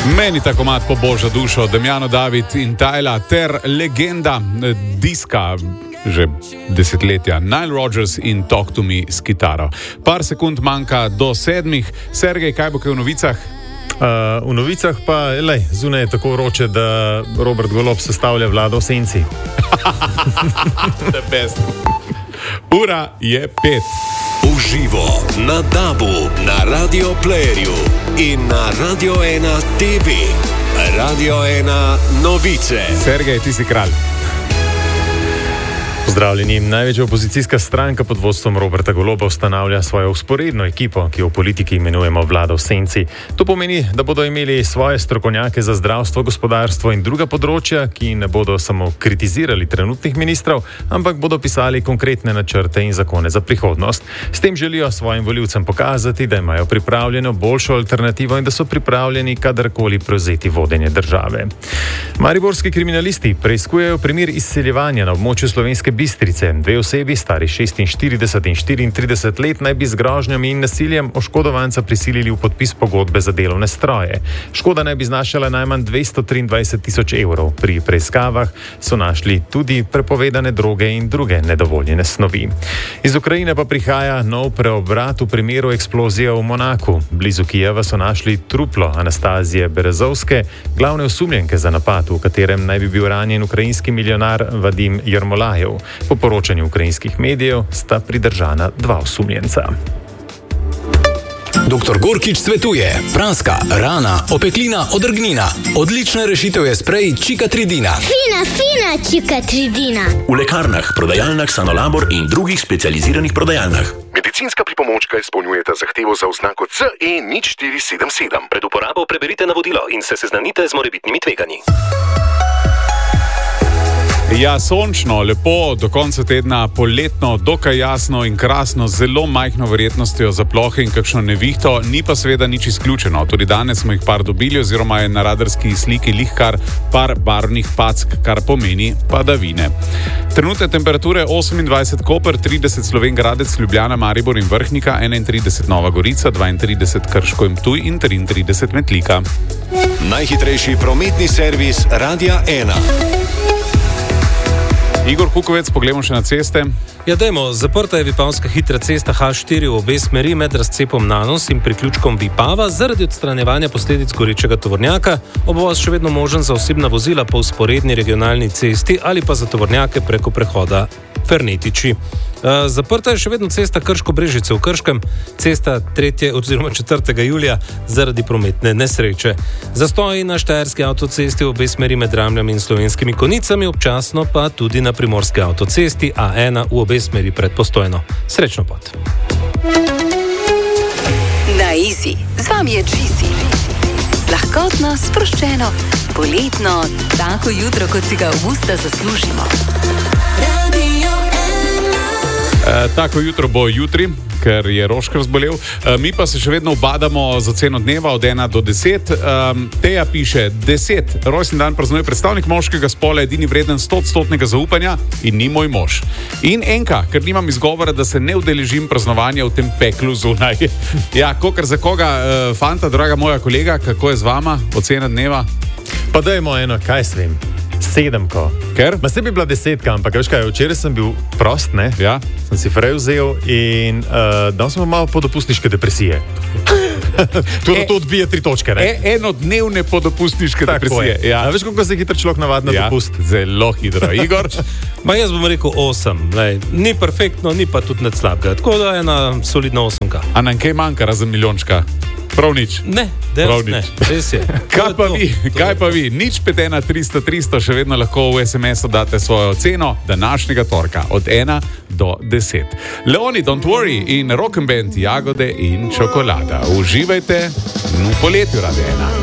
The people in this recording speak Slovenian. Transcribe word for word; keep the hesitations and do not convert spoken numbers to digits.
Meni ta komad poboža dušo, Damjano David in Tyla ter legenda diska že desetletja Nile Rodgers in Talk to Me s kitaro. Par sekund manjka do sedmih. Sergej, kaj bo kaj v novicah? Uh, v novicah pa, lej, zunaj je tako vroče, da Robert Golob sestavlja vlado v senci. The best. Ura je pet. Uživo na Dabu, na Radio Playerju in na Radio ena T V. Radio ena novice. Sergej, ti si kralj. Pozdravljeni. Največja opozicijska stranka pod vodstvom Roberta Goloba ustanavlja svojo vzporedno ekipo, ki jo v politiki imenujemo vlada v senci. To pomeni, da bodo imeli svoje strokovnjake za zdravstvo, gospodarstvo in druga področja, ki ne bodo samo kritizirali trenutnih ministrov, ampak bodo pisali konkretne načrte in zakone za prihodnost. S tem želijo svojim volivcem pokazati, da imajo pripravljeno boljšo alternativo in da so pripravljeni kadarkoli prevzeti vodenje države. Mariborski kriminalisti preiskujejo primer izseljevanja na območju Slovenske Bistrice. Dve osebi, stari šestinštirideset in štiriintrideset let, naj bi z grožnjami in nasiljem oškodovanca prisilili v podpis pogodbe za delovne stroje. Škoda naj bi znašala najmanj dvesto triindvajset tisoč evrov. Pri preiskavah so našli tudi prepovedane droge in druge nedovoljene snovi. Iz Ukrajine pa prihaja nov preobrat v primeru eksplozije v Monaku. Blizu Kijeva so našli truplo Anastazije Berezovske, glavne osumljenke za napad, v katerem naj bi bil ranjen ukrajinski milijonar Vadim Jermolajev. Po poročanju ukrajinskih medijev sta pridržana dva osumljenca. doktor Gorkič svetuje: praska, rana, opeklina, odrgnina. Odlična rešitev je sprej Čikatridina. Fina, fina Čikatridina. V lekarnah, prodajalnah Sanolabor in drugih specializiranih prodajalnah. Medicinska pripomočka izpolnjujeta zahtevo za oznako C E nič štiri sedem sedem. Pred uporabo preberite navodilo in se seznanite z morebitnimi tveganji. Ja, sončno, lepo, do konca tedna poletno, dokaj jasno in krasno, zelo majhno verjetnostjo za plohe in kakšno nevihto, ni pa seveda nič izključeno. Tudi danes smo jih par dobili, oziroma je na radarski sliki lih kar par barvnih pack, kar pomeni padavine. Trenutne temperature osemindvajset Koper, trideset Slovenj Gradec, Ljubljana, Maribor in Vrhnika, enaintrideset Nova Gorica, dvaintrideset Krško in Ptuj in triintrideset Metlika. Najhitrejši prometni servis Radia ena. Igor Kukovec, pogledamo še na ceste. Ja, dajmo, zaprta je Vipavska hitra cesta H štiri v obe smeri med razcepom Nanos in priključkom Vipava zaradi odstranjevanja posledic gorečega tovornjaka. Obvoz še vedno možen za osebna vozila po vzporedni regionalni cesti ali pa za tovornjake preko prehoda Fernetiči. Uh, zaprta je še vedno cesta Krško-Brežice v Krškem, cesta tretjega oziroma četrtega julija zaradi prometne nesreče. Zastoji na štajerski avtocesti v obe smeri med Ramljami in Slovenskimi Konicami, občasno pa tudi na primorski avtocesti A ena v obe smeri pred Postojno. Srečno pot. Na Easy. Z vami je Gisi. Lahkotno, sproščeno, poletno, tako jutro, kot si ga avgusta zaslužimo. E, tako jutro bo jutri, ker je Roškar zbolel. E, mi pa se še vedno ubadamo za ceno dneva od ena do deset. E, Teja piše: deset. Rojstni dan praznuje predstavnik moškega spola, edini vreden stoodstotnega zaupanja in ni moj mož. In enka, ker nimam izgovora, da se ne udeležim praznovanja v tem peklu zunaj. Ja, kokar za koga, e, fanta, draga moja kolega, kako je z vama ocena dneva? Pa dajmo eno, kaj svem. Sedemko. Ker? Ma se bi bila desetka, ampak veš kaj, včeraj sem bil prost, ne? Ja. Sem si frej vzel in uh, dal sem malo podopustniške depresije. to, e, to odbije tri točke, ne? E, enodnevne podopustniške Tako depresije. Ja. A veš, kako se hitro človek navadi na ja, dopust? Zelo hitro. Igor? Ma jaz bom rekel osem. Lej, ni perfektno, ni pa tudi nič slabega. Tako da ena solidna osemka. A nam kaj manjka razen milijončka? Prav nič. Ne, dejansko ne. Res je. Kaj pa vi? Kaj pa vi? Nič pet ena tristo tristo še vedno lahko v es em esu date svojo oceno današnjega torka od ena do deset. Leoni, Don't Worry in Rock and Band, Jagode in čokolada. Uživajte v poletju Radia ena.